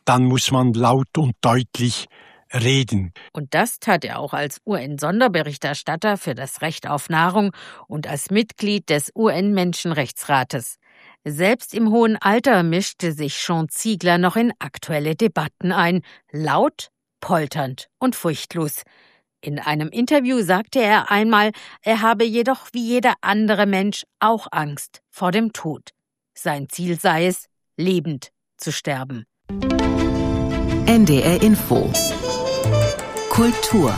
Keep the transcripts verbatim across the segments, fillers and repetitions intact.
dann muss man laut und deutlich reden. Und das tat er auch als U N-Sonderberichterstatter für das Recht auf Nahrung und als Mitglied des U N-Menschenrechtsrates. Selbst im hohen Alter mischte sich Sean Ziegler noch in aktuelle Debatten ein, laut, polternd und furchtlos. In einem Interview sagte er einmal, er habe jedoch wie jeder andere Mensch auch Angst vor dem Tod. Sein Ziel sei es, lebend zu sterben. N D R Info Kultur.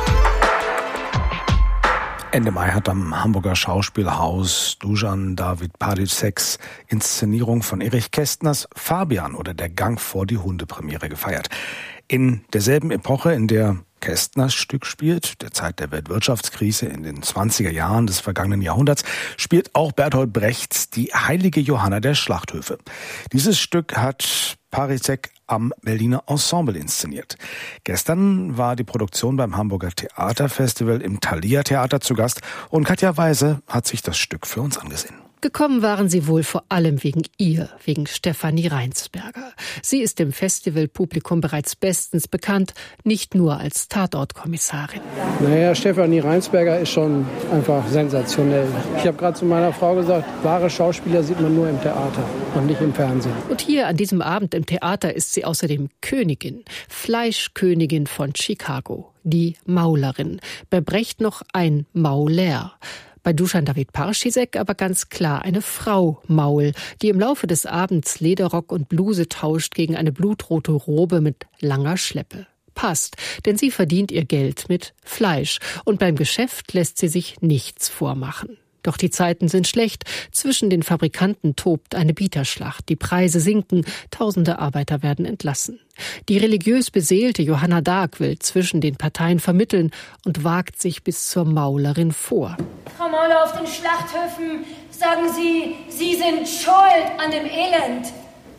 Ende Mai hat am Hamburger Schauspielhaus Dusan David Parizeks Inszenierung von Erich Kästners Fabian oder Der Gang vor die Hunde Premiere gefeiert. In derselben Epoche, in der Kästners Stück spielt, der Zeit der Weltwirtschaftskrise in den zwanziger Jahren des vergangenen Jahrhunderts, spielt auch Bertolt Brechts Die heilige Johanna der Schlachthöfe. Dieses Stück hat Parizek am Berliner Ensemble inszeniert. Gestern war die Produktion beim Hamburger Theaterfestival im Thalia Theater zu Gast und Katja Weise hat sich das Stück für uns angesehen. Gekommen waren sie wohl vor allem wegen ihr, wegen Stefanie Reinsberger. Sie ist dem Festivalpublikum bereits bestens bekannt, nicht nur als Tatortkommissarin. Naja, Stefanie Reinsberger ist schon einfach sensationell. Ich habe gerade zu meiner Frau gesagt, wahre Schauspieler sieht man nur im Theater und nicht im Fernsehen. Und hier an diesem Abend im Theater ist sie außerdem Königin, Fleischkönigin von Chicago, die Maulerin. Bei Brecht noch ein Mauler. Bei Dusan David Parizek aber ganz klar eine Frau Maul, die im Laufe des Abends Lederrock und Bluse tauscht gegen eine blutrote Robe mit langer Schleppe. Passt, denn sie verdient ihr Geld mit Fleisch und beim Geschäft lässt sie sich nichts vormachen. Doch die Zeiten sind schlecht. Zwischen den Fabrikanten tobt eine Bieterschlacht. Die Preise sinken, tausende Arbeiter werden entlassen. Die religiös beseelte Johanna d'Arc will zwischen den Parteien vermitteln und wagt sich bis zur Maulerin vor. Frau Mauler, auf den Schlachthöfen sagen Sie, Sie sind schuld an dem Elend.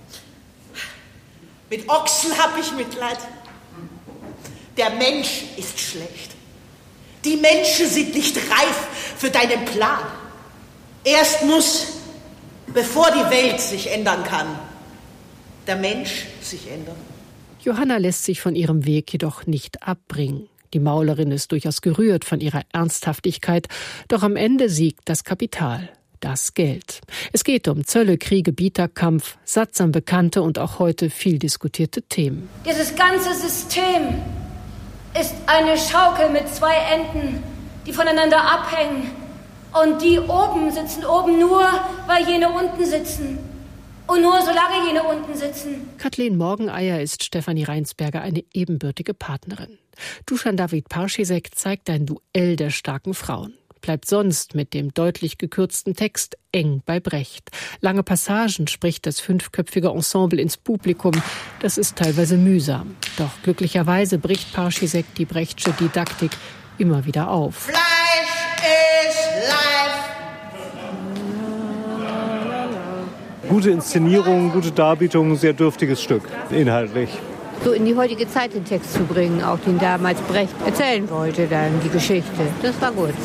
Mit Ochsen hab ich Mitleid. Der Mensch ist schlecht. Die Menschen sind nicht reif für deinen Plan. Erst muss, bevor die Welt sich ändern kann, der Mensch sich ändern. Johanna lässt sich von ihrem Weg jedoch nicht abbringen. Die Maulerin ist durchaus gerührt von ihrer Ernsthaftigkeit, doch am Ende siegt das Kapital, das Geld. Es geht um Zölle, Kriege, Bieterkampf, sattsam bekannte und auch heute viel diskutierte Themen. Dieses ganze System ist eine Schaukel mit zwei Enden, die voneinander abhängen. Und die oben sitzen oben nur, weil jene unten sitzen. Und nur solange jene unten sitzen. Kathleen Morgeneier ist Stefanie Reinsberger eine ebenbürtige Partnerin. Dusan David Parizek zeigt ein Duell der starken Frauen. Bleibt sonst mit dem deutlich gekürzten Text eng bei Brecht. Lange Passagen spricht das fünfköpfige Ensemble ins Publikum. Das ist teilweise mühsam. Doch glücklicherweise bricht Parizek die Brechtsche Didaktik immer wieder auf. Fleisch ist life. Gute Inszenierung, gute Darbietung, sehr dürftiges Stück, inhaltlich. So in die heutige Zeit den Text zu bringen, auch den damals Brecht erzählen wollte, dann die Geschichte. Das war gut.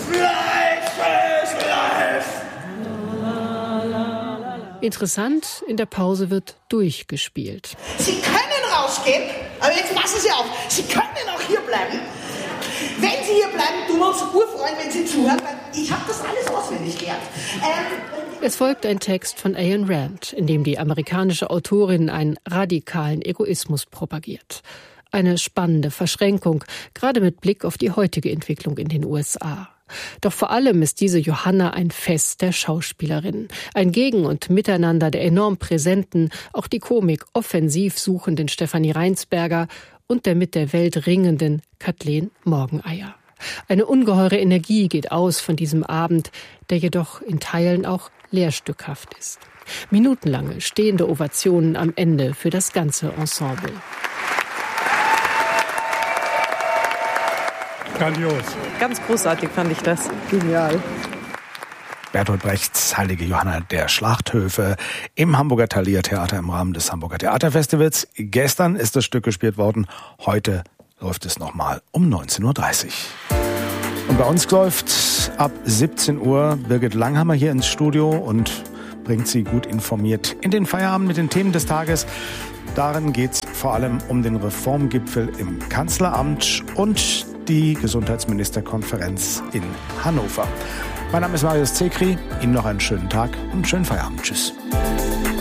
Interessant, in der Pause wird durchgespielt. Sie können rausgehen, aber jetzt passen Sie auf, Sie können auch hier bleiben. Wenn Sie hier bleiben, tun wir uns urfreuen, wenn Sie zuhören, weil ich habe das alles auswendig gelernt. Ähm, Es folgt ein Text von Ayn Rand, in dem die amerikanische Autorin einen radikalen Egoismus propagiert. Eine spannende Verschränkung, gerade mit Blick auf die heutige Entwicklung in den U S A. Doch vor allem ist diese Johanna ein Fest der Schauspielerin. Ein Gegen- und Miteinander der enorm präsenten, auch die Komik offensiv suchenden Stefanie Reinsberger und der mit der Welt ringenden Kathleen Morgeneier. Eine ungeheure Energie geht aus von diesem Abend, der jedoch in Teilen auch lehrstückhaft ist. Minutenlange stehende Ovationen am Ende für das ganze Ensemble. Grandios. Ganz großartig fand ich das. Genial. Bertolt Brechts Heilige Johanna der Schlachthöfe im Hamburger Thalia Theater im Rahmen des Hamburger Theaterfestivals. Gestern ist das Stück gespielt worden, heute läuft es nochmal um neunzehn Uhr dreißig. Und bei uns läuft ab siebzehn Uhr Birgit Langhammer hier ins Studio und bringt sie gut informiert in den Feierabend mit den Themen des Tages. Darin geht es vor allem um den Reformgipfel im Kanzleramt und die Gesundheitsministerkonferenz in Hannover. Mein Name ist Marius Zekri. Ihnen noch einen schönen Tag und einen schönen Feierabend. Tschüss.